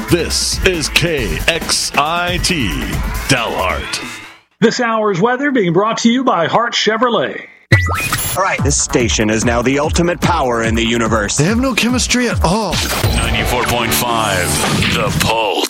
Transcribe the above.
This is KXIT Dalhart. This hour's weather being brought to you by Hart Chevrolet. All right, this station is now the ultimate power in the universe. They have no chemistry at all. 94.5, The Pulse.